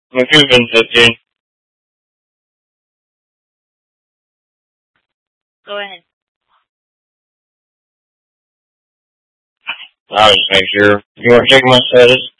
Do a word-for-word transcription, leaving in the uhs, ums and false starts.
My been fifteen. Go ahead. I'll just make sure. You want to check my status?